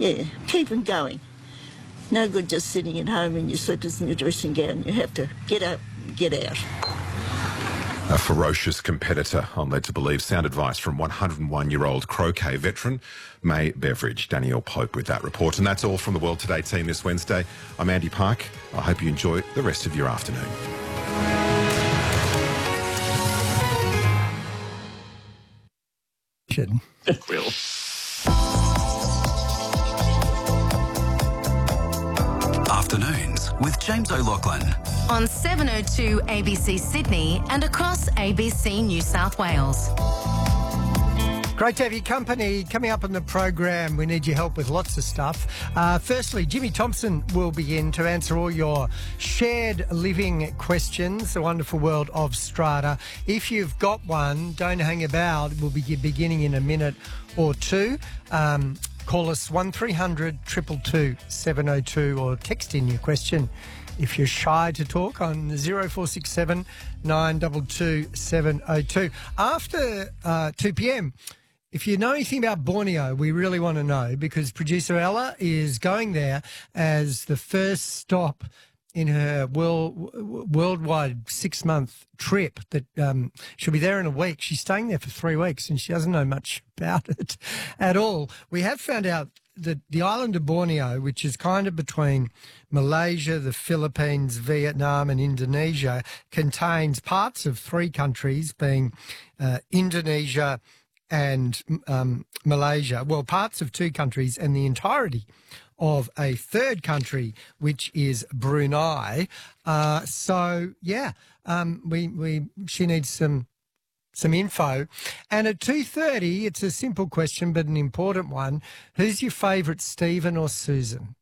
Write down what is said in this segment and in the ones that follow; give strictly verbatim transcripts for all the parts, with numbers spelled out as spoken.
Yeah, keep them going. No good just sitting at home in your slippers and your dressing gown. You have to get up and get out. A ferocious competitor, I'm led to believe. Sound advice from one hundred one-year-old croquet veteran May Beveridge. Danielle Pope with that report. And that's all from the World Today team this Wednesday. I'm Andy Park. I hope you enjoy the rest of your afternoon. Will. Afternoons with James O'Loughlin. On seven oh two A B C Sydney and across A B C New South Wales. Great to have your company. Coming up on the program, we need your help with lots of stuff. Uh, firstly, Jimmy Thompson will be in to answer all your shared living questions, the wonderful world of strata. If you've got one, don't hang about. We'll be beginning in a minute or two. Um, call us one three hundred two two two seven oh two or text in your question if you're shy to talk on zero four six seven nine two two seven oh two. After uh, two p.m, if you know anything about Borneo, we really want to know, because producer Ella is going there as the first stop in her world, worldwide six-month trip. That um, she'll be there in a week. She's staying there for three weeks and she doesn't know much about it at all. We have found out that the island of Borneo, which is kind of between Malaysia, the Philippines, Vietnam and Indonesia, contains parts of three countries, being uh, Indonesia and um, Malaysia, well, parts of two countries and the entirety of a third country, which is Brunei. Uh, so, yeah, um, we we she needs some some info. And at two thirty, it's a simple question but an important one. Who's your favourite, Stephen or Susan?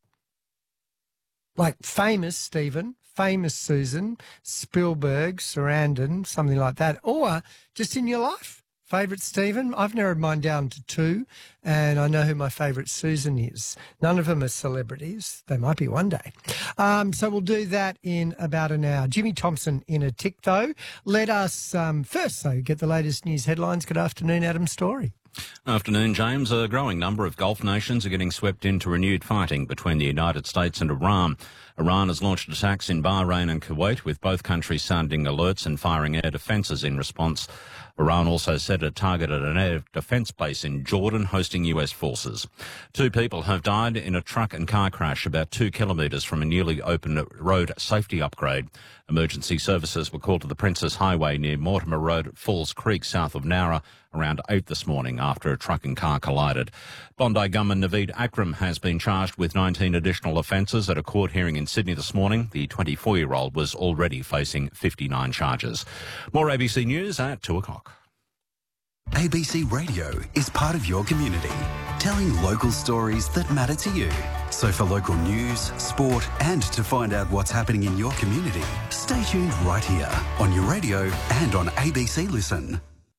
Like famous Stephen, famous Susan, Spielberg, Sarandon, something like that, or just in your life. Favourite Stephen? I've narrowed mine down to two, and I know who my favourite Susan is. None of them are celebrities. They might be one day. Um, so we'll do that in about an hour. Jimmy Thompson in a tick, though. Let us um, first, though, get the latest news headlines. Good afternoon, Adam Story. Afternoon, James. A growing number of Gulf nations are getting swept into renewed fighting between the United States and Iran. Iran has launched attacks in Bahrain and Kuwait, with both countries sounding alerts and firing air defences in response. Iran also said it targeted an air defence base in Jordan hosting U S forces. Two people have died in a truck and car crash about two kilometres from a newly opened road safety upgrade. Emergency services were called to the Princess Highway near Mortimer Road at Falls Creek, south of Nowra, around eight this morning after a truck and car collided. Bondi gunman Naveed Akram has been charged with nineteen additional offences at a court hearing in Sydney this morning. The twenty-four-year-old was already facing fifty-nine charges. More A B C News at two o'clock. A B C Radio is part of your community, telling local stories that matter to you. So for local news, sport and to find out what's happening in your community, stay tuned right here on your radio and on A B C Listen.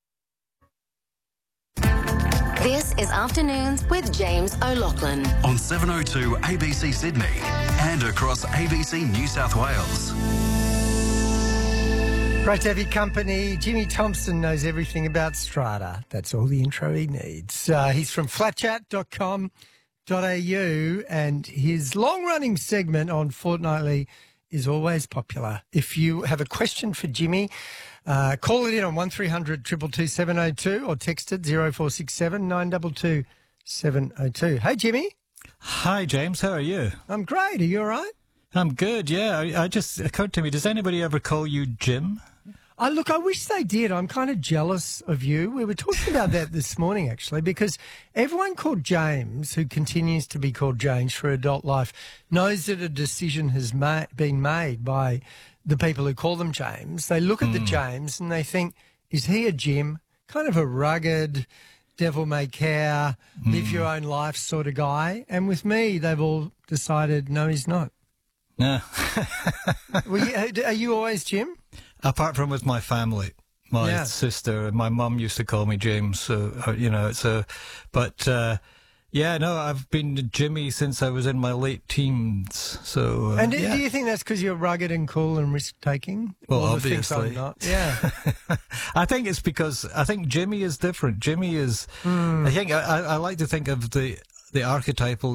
This is Afternoons with James O'Loughlin. On seven oh two A B C Sydney and across A B C New South Wales. Great to have your company. Jimmy Thompson knows everything about strata. That's all the intro he needs. Uh, he's from flat chat dot com dot a u and his long-running segment on Fortnightly is always popular. If you have a question for Jimmy, uh, call it in on one three hundred two two two seven oh two or text it zero four six seven nine two two seven oh two. Hey, Jimmy. Hi, James. How are you? I'm great. Are you all right? I'm good, yeah. I, I just occurred to me, does anybody ever call you Jim? Oh, look, I wish they did. I'm kind of jealous of you. We were talking about that this morning, actually, because everyone called James, who continues to be called James for adult life, knows that a decision has ma- been made by the people who call them James. They look at mm. the James and they think, is he a Jim? Kind of a rugged, devil may care, mm. live your own life sort of guy. And with me, they've all decided, no, he's not. No. Well, you, are you always Jim? Apart from with my family, my yeah. sister and my mum used to call me James. So, you know, it's a, but, uh, yeah, no, I've been Jimmy since I was in my late teens. So, uh, and do, yeah. do you think that's because you're rugged and cool and risk taking? Well, or obviously, I'm not? Yeah. I think it's because I think Jimmy is different. Jimmy is. Mm. I think I, I like to think of the the archetypal